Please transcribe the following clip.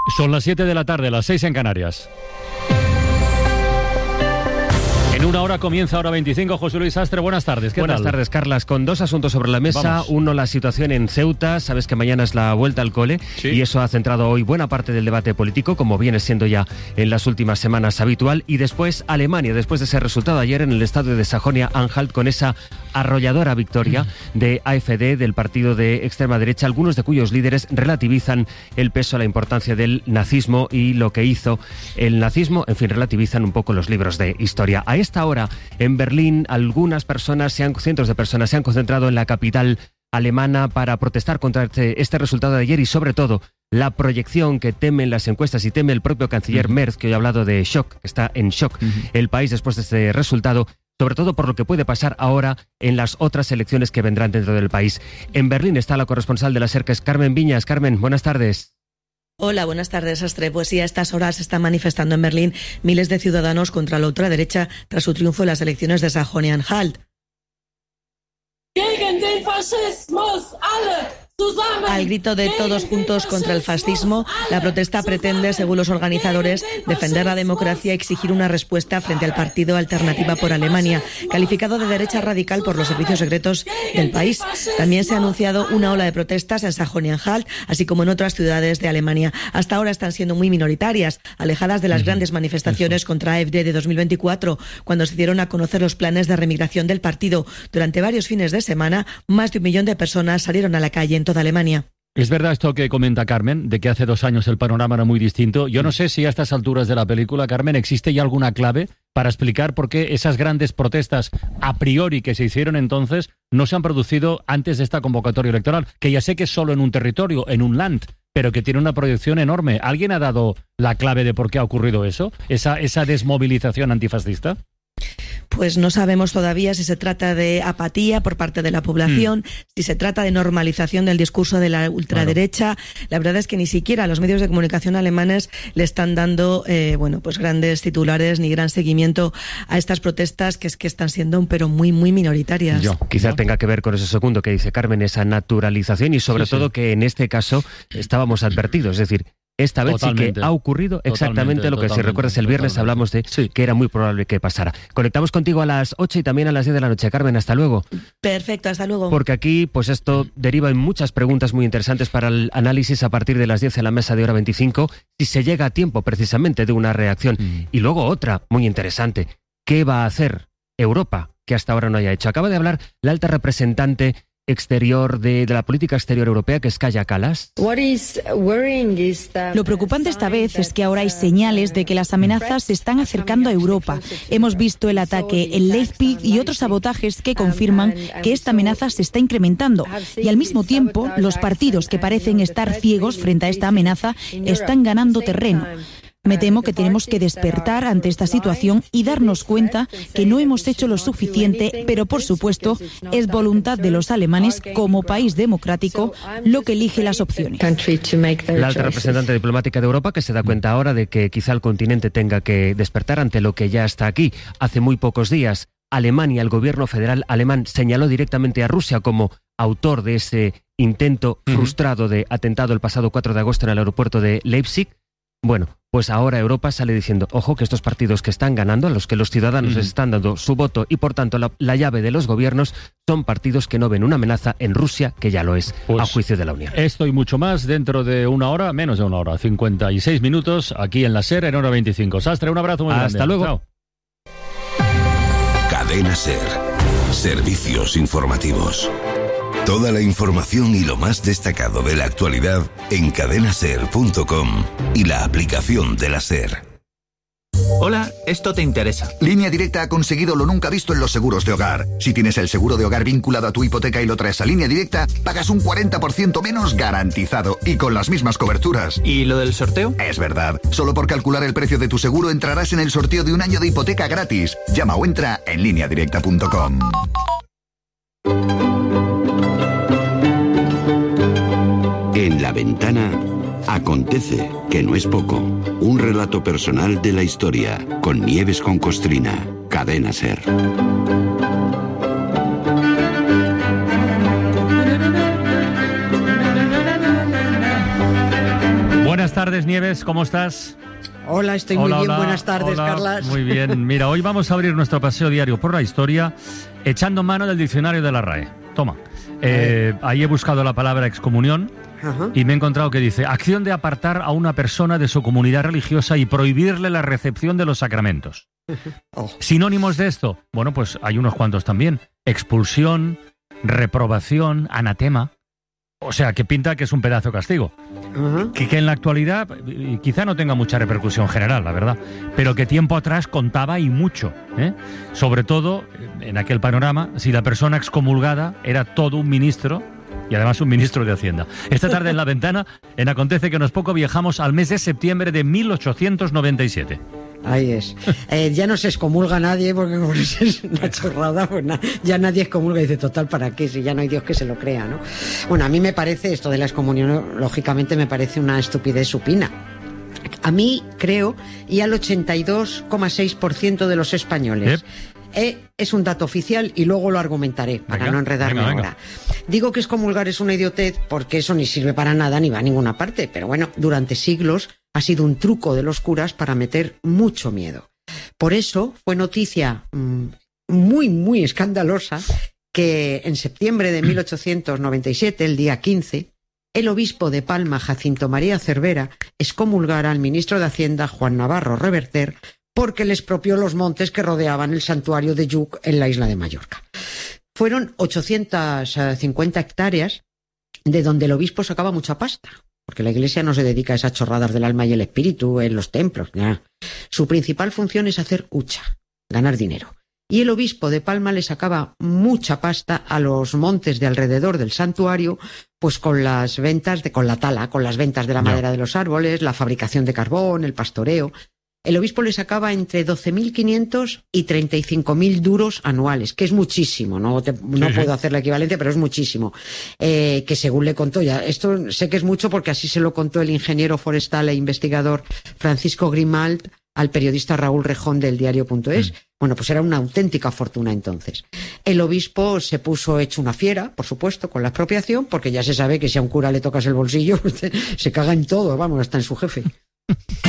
Son las 7 de la tarde, las 6 en Canarias. En una hora comienza Hora 25. José Luis Sastre, buenas tardes. ¿Qué Buenas tal? tardes, Carlas. Con dos asuntos sobre la mesa. Vamos. Uno, la situación en Ceuta. Sabes que mañana es la vuelta al cole. Sí. Y eso ha centrado hoy buena parte del debate político, como viene siendo ya en las últimas semanas habitual. Y después, Alemania, después de ese resultado ayer en el estadio de Sajonia-Anhalt, con esa arrolladora victoria de AfD, del partido de extrema derecha, algunos de cuyos líderes relativizan el peso, la importancia del nazismo y lo que hizo el nazismo. En fin, relativizan un poco los libros de historia. A esta hora, en Berlín, cientos de personas se han concentrado en la capital alemana para protestar contra este resultado de ayer y, sobre todo, la proyección que temen las encuestas y teme el propio canciller Merz, que hoy ha hablado de shock, está en shock el país después de este resultado, sobre todo por lo que puede pasar ahora en las otras elecciones que vendrán dentro del país. En Berlín está la corresponsal de la SER, que es Carmen Viñas. Carmen, buenas tardes. Hola, buenas tardes, Sastre. Pues sí, a estas horas se están manifestando en Berlín miles de ciudadanos contra la ultraderecha tras su triunfo en las elecciones de Sajonia-Anhalt. Gegen den Faschismus, alle zusammen. Al grito de todos juntos contra el fascismo, la protesta pretende, según los organizadores, defender la democracia y exigir una respuesta frente al partido Alternativa por Alemania, calificado de derecha radical por los servicios secretos del país. También se ha anunciado una ola de protestas en Sajonia-Anhalt, así como en otras ciudades de Alemania. Hasta ahora están siendo muy minoritarias, alejadas de las grandes manifestaciones contra AfD de 2024, cuando se dieron a conocer los planes de remigración del partido. Durante varios fines de semana, más de 1 millón de personas salieron a la calle en toda Alemania. ¿Es verdad esto que comenta Carmen, de que hace 2 años el panorama era muy distinto? Yo no sé si a estas alturas de la película, Carmen, existe ya alguna clave para explicar por qué esas grandes protestas a priori que se hicieron entonces no se han producido antes de esta convocatoria electoral, que ya sé que es solo en un territorio, en un land, pero que tiene una proyección enorme. ¿Alguien ha dado la clave de por qué ha ocurrido eso? ¿Esa desmovilización antifascista? Pues no sabemos todavía si se trata de apatía por parte de la población, si se trata de normalización del discurso de la ultraderecha. Claro. La verdad es que ni siquiera los medios de comunicación alemanes le están dando pues grandes titulares ni gran seguimiento a estas protestas que están siendo pero muy minoritarias. Quizá tenga que ver con eso segundo que dice Carmen, esa naturalización y sobre todo que en este caso estábamos advertidos, es decir, esta vez sí que ha ocurrido exactamente lo que, si recuerdas, el viernes hablamos de que era muy probable que pasara. Conectamos contigo a las 8 y también a las 10 de la noche. Carmen, hasta luego. Perfecto, hasta luego. Porque aquí, pues esto deriva en muchas preguntas muy interesantes para el análisis a partir de las 10 en la mesa de Hora 25, si se llega a tiempo precisamente de una reacción. Y luego otra muy interesante, ¿qué va a hacer Europa que hasta ahora no haya hecho? Acaba de hablar la alta representante exterior de la política exterior europea, que es Kaja Kallas. Lo preocupante esta vez es que ahora hay señales de que las amenazas se están acercando a Europa. Hemos visto el ataque en Leipzig y otros sabotajes que confirman que esta amenaza se está incrementando. Y al mismo tiempo, los partidos que parecen estar ciegos frente a esta amenaza están ganando terreno. Me temo que tenemos que despertar ante esta situación y darnos cuenta que no hemos hecho lo suficiente, pero por supuesto es voluntad de los alemanes como país democrático lo que elige las opciones. La alta representante diplomática de Europa, que se da cuenta ahora de que quizá el continente tenga que despertar ante lo que ya está aquí. Hace muy pocos días, Alemania, el gobierno federal alemán, señaló directamente a Rusia como autor de ese intento frustrado de atentado el pasado 4 de agosto en el aeropuerto de Leipzig. Bueno, pues ahora Europa sale diciendo, ojo, que estos partidos que están ganando, a los que los ciudadanos les están dando su voto y por tanto la llave de los gobiernos, son partidos que no ven una amenaza en Rusia, que ya lo es, a juicio de la Unión. Esto y mucho más dentro de una hora, menos de una hora, 56 minutos, aquí en la SER, en Hora 25. Sastre, un abrazo muy grande. Hasta luego. Chao. Cadena SER. Servicios informativos. Toda la información y lo más destacado de la actualidad en cadenaser.com y la aplicación de la SER. Hola, esto te interesa. Línea Directa ha conseguido lo nunca visto en los seguros de hogar. Si tienes el seguro de hogar vinculado a tu hipoteca y lo traes a Línea Directa, pagas un 40% menos garantizado y con las mismas coberturas. ¿Y lo del sorteo? Es verdad. Solo por calcular el precio de tu seguro entrarás en el sorteo de 1 año de hipoteca gratis. Llama o entra en lineadirecta.com. En La Ventana acontece, que no es poco. Un relato personal de la historia, con Nieves con Costrina, Cadena SER. Buenas tardes, Nieves, ¿cómo estás? Hola, estoy muy bien. Buenas tardes, Carlas. Muy bien. Mira, hoy vamos a abrir nuestro paseo diario por la historia echando mano del diccionario de la RAE. Toma. Ahí he buscado la palabra excomunión. Ajá. Y me he encontrado que dice: acción de apartar a una persona de su comunidad religiosa y prohibirle la recepción de los sacramentos. Oh. Sinónimos de esto, bueno, pues hay unos cuantos también: expulsión, reprobación, anatema. O sea, que pinta que es un pedazo de castigo. Uh-huh. Que en la actualidad quizá no tenga mucha repercusión general, la verdad, pero que tiempo atrás contaba y mucho, ¿eh? Sobre todo, en aquel panorama, si la persona excomulgada era todo un ministro, y además un ministro de Hacienda. Esta tarde en La Ventana, en Acontece que no es poco, viajamos al mes de septiembre de 1897. Ahí es. Ya no se excomulga nadie porque como es una chorrada, pues ya nadie excomulga y dice, total, ¿para qué? Si ya no hay Dios que se lo crea, ¿no? Bueno, a mí me parece, esto de la excomunión, lógicamente me parece una estupidez supina. A mí, creo, y al 82,6% de los españoles. Es un dato oficial y luego lo argumentaré para no enredarme ahora. Digo que excomulgar es una idiotez porque eso ni sirve para nada ni va a ninguna parte, pero bueno, durante siglos ha sido un truco de los curas para meter mucho miedo. Por eso fue noticia muy, muy escandalosa que en septiembre de 1897, el día 15, el obispo de Palma, Jacinto María Cervera, excomulgara al ministro de Hacienda, Juan Navarro Reverter, porque le expropió los montes que rodeaban el santuario de Lluc en la isla de Mallorca. Fueron 850 hectáreas de donde el obispo sacaba mucha pasta, porque la Iglesia no se dedica a esas chorradas del alma y el espíritu en los templos. Ya. Su principal función es hacer hucha, ganar dinero. Y el obispo de Palma le sacaba mucha pasta a los montes de alrededor del santuario, pues con las ventas con la tala, con las ventas de la madera de los árboles, la fabricación de carbón, el pastoreo. El obispo le sacaba entre 12.500 y 35.000 duros anuales, que es muchísimo, no puedo hacer la equivalencia, pero es muchísimo. Que según le contó ya, esto sé que es mucho porque así se lo contó el ingeniero forestal e investigador Francisco Grimald al periodista Raúl Rejón del diario.es. Bueno, pues era una auténtica fortuna entonces. El obispo se puso hecho una fiera, por supuesto, con la expropiación, porque ya se sabe que si a un cura le tocas el bolsillo, se caga en todo, vamos, hasta en su jefe.